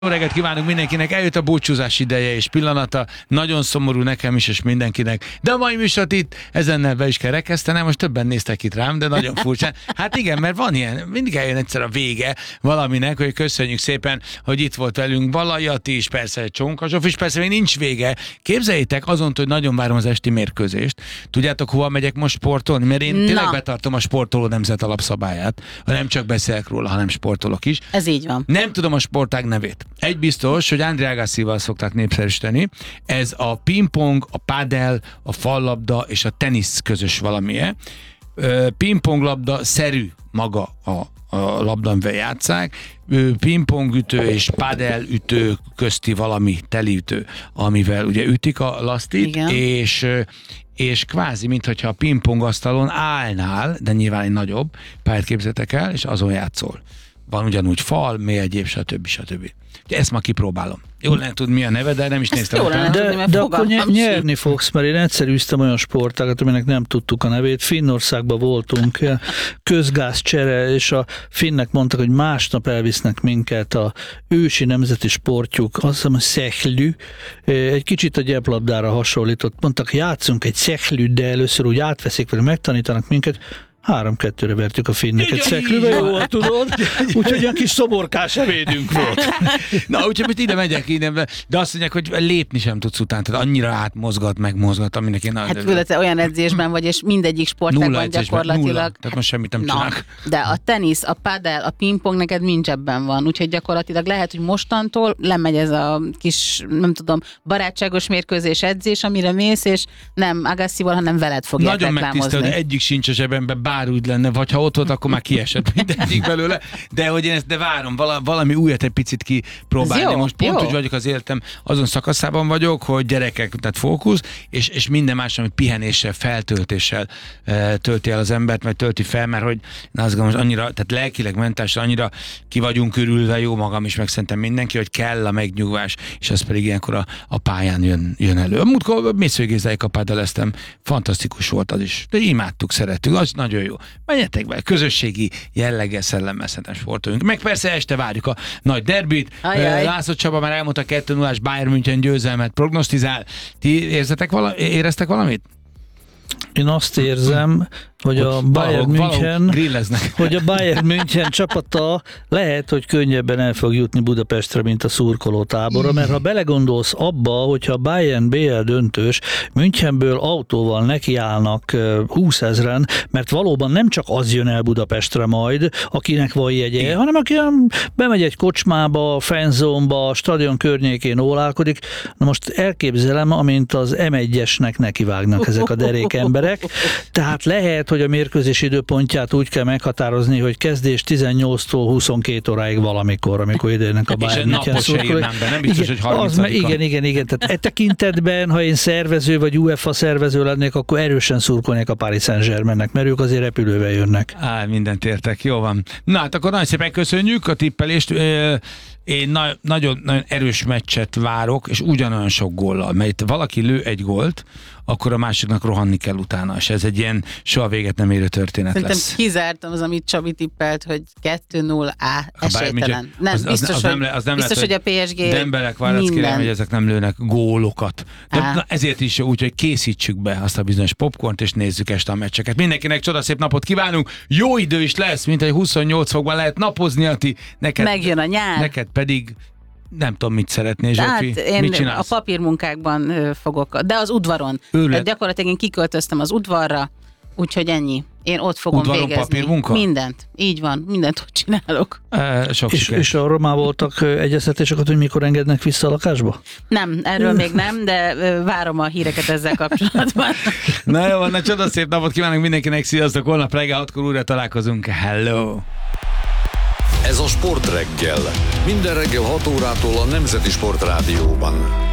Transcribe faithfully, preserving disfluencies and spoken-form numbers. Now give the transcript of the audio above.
Jó reggelt kívánunk mindenkinek, eljött a búcsúzás ideje és pillanata, nagyon szomorú nekem is és mindenkinek, de a mai műsort itt ezennel be is kell rekesztenem, most többen néztek itt rám, de nagyon furcsán. Hát igen, mert van ilyen, mindig eljön egyszer a vége valaminek, hogy köszönjük szépen, hogy itt volt velünk Balajat is, persze Csonkazsof is, persze még nincs vége. Képzeljétek azon, hogy nagyon várom az esti mérkőzést. Tudjátok, hova megyek most sportolni? Mert én tényleg Na. betartom a sportoló nemzet alapszabályát, nem csak beszélek róla, hanem sportolok is. Ez így van. Nem tudom a sportág nevét. Egy biztos, hogy André Agassival szokták népszerűsíteni. Ez a pingpong, a pádel, a fallabda és a tenisz közös valamilyen. Pingponglabda szerű maga a, a labda, amivel játsszák. Pingpongütő és padelütő közti valami teliütő, amivel ugye ütik a lasztit, Igen. és és kvázi, mintha a pingpongasztalon állnál, de nyilván egy nagyobb pályát képzeltek el, és azon játszol. Van ugyanúgy fal, mély egyéb, stb. stb. Ezt ma kipróbálom. Jól nem tud mi a neve, de nem is Ezt néztem. jól lenne tudni, utána. mert De, de akkor fogalmam ny- sincs. nyerni fogsz, mert én egyszerűztem olyan sportágat, aminek nem tudtuk a nevét. Finnországban voltunk, közgázcsere, és a finnek mondtak, hogy másnap elvisznek minket a ősi nemzeti sportjuk, azt hiszem a szekhlű, egy kicsit a gyeplabdára hasonlított. Mondtak, játszunk egy szekhlűt, de először úgy átveszik, vagy megtanítanak minket. Három-kettőre vertük a finneket szeklővel, jól tudod, úgyhogy olyan kis szoborkás evédünk volt. Na, úgyhogy most ide megyek, ide, de azt mondják, hogy lépni sem tudsz utána, tehát annyira átmozgat, megmozgat, aminek én... Hát főleg te olyan edzésben vagy, és mindegyik sportágban gyakorlatilag. Nulla, tehát most semmit nem Na, csinálok. de a tenisz, a padel, a pingpong neked mind ebben van, úgyhogy gyakorlatilag lehet, hogy mostantól lemegy ez a kis, nem tudom, barátságos mérkőzés edzés, amire mész, és nem Agassival, hanem veled fogják Nagyon reklámozni. megtisztel, de egyik sincs a zsebemben, bár úgy lenne, vagy ha ott volt, akkor már kiesett mindegyik belőle, de hogy én ezt de várom, vala, valami újat egy picit kipróbálni. Ez jó, Most pont jó. úgy vagyok az életem, azon szakaszában vagyok, hogy gyerekek, tehát fókusz, és, és minden más, ami pihenéssel, feltöltéssel e, tölti el az embert, vagy tölti fel, mert hogy na, azt gondolom, annyira, tehát lelkileg, mentálisan annyira ki vagyunk körülve, jó magam is, meg szerintem mindenki, hogy kell a megnyugvás, és ez pedig ilyenkor a, a pályán jön, jön elő. A múltkor Mészői Gézáig padeleztem, fantasztikus volt az is, de imádtuk, szerettük, az nagyon jó. Menjetek be, közösségi jelleggel, szellemmel szerintem sportoljunk. Meg persze este várjuk a nagy derbit. Ajaj. László Csaba már elmondta kettő nullás Bayern München győzelmet prognosztizál. Ti érzetek vala, éreztek valamit? Én azt érzem, hogy a Bayern München, grilleznek. hogy a Bayern München csapata lehet, hogy könnyebben el fog jutni Budapestre, mint a szurkoló tábora, mert ha belegondolsz abba, hogyha a Bayern bé el döntős, Münchenből autóval nekiállnak húszezren, mert valóban nem csak az jön el Budapestre majd, akinek van jegye, Igen. hanem aki bemegy egy kocsmába, fanzónba, a stadion környékén ólálkodik. Na most elképzelem, amint az em egyesnek nekivágnak ezek a derék emberek, tehát lehet, hogy a mérkőzés időpontját úgy kell meghatározni, hogy kezdés tizennyolctól huszonkét óráig valamikor, amikor idejönnek a Bayern És München napot se szurkolói. írnám be, nem biztos, Igen, hogy harmincadikon. az, igen, igen, igen. Tehát e tekintetben, ha én szervező vagy UEFA szervező lennék, akkor erősen szurkolnék a Paris Saint-Germainnek, mert ők azért repülővel jönnek. Á, mindent értek, jó van. Na hát akkor nagyon szépen köszönjük a tippelést. Én na- nagyon, nagyon erős meccset várok, és ugyanolyan sok góllal, mert valaki lő egy gólt, akkor a másiknak rohanni kell utána, és ez egy ilyen soha véget nem érő történet Szerintem lesz. kizártam az, amit Csabi tippelt, hogy kettő null á, A Bayern München- esélytelen. Nem, az- az- biztos, az hogy, nem le- az nem biztos, lehet, hogy a pé es gé Dembelek, Kvaratskhelia, minden. hogy ezek nem lőnek gólokat. De, Á. na, ezért is jó, úgyhogy készítsük be azt a bizonyos popcornt, és nézzük este a meccseket. Mindenkinek csodaszép napot kívánunk, jó idő is lesz, mint egy huszonnyolc fokban lehet napozni, Ati, neked, Megjön a nyár. neked pedig nem tudom, mit szeretnél, Hát Zsófi. én Mit a csinálsz? papírmunkákban ö, fogok, de az udvaron. Őrület. Tehát gyakorlatilag én kiköltöztem az udvarra, úgyhogy ennyi. Én ott fogom Udvaron végezni. papírmunka? Mindent. Így van, mindent ott csinálok. E, sok És, siker. és arról már voltak ö, egyeztetések, hogy mikor engednek vissza a lakásba? Nem, erről még nem, de ö, várom a híreket ezzel kapcsolatban. Na jó, van, na csodaszép napot kívánok mindenkinek, sziasztok, holnap reggel hatkor újra találkozunk. Hello! Ez a Sport Reggel. Minden reggel hat órától a Nemzeti Sport Rádióban.